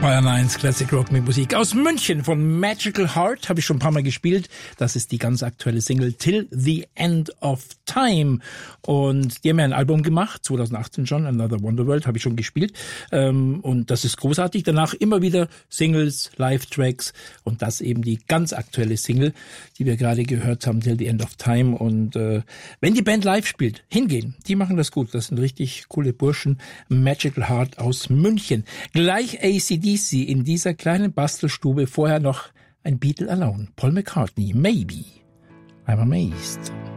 Bayern 1 Classic Rock mit Musik aus München von Magical Heart, habe ich schon ein paar Mal gespielt. Das ist die ganz aktuelle Single Till the End of Time. Und die haben ja ein Album gemacht, 2018 schon, Another Wonderworld, habe ich schon gespielt. Und das ist großartig. Danach immer wieder Singles, Live-Tracks und das eben die ganz aktuelle Single, die wir gerade gehört haben, Till the End of Time. Und wenn die Band live spielt, hingehen, die machen das gut. Das sind richtig coole Burschen. Magical Heart aus München. Gleich AC/DC in dieser kleinen Bastelstube, vorher noch ein Beatle Alone. Paul McCartney, Maybe I'm Amazed.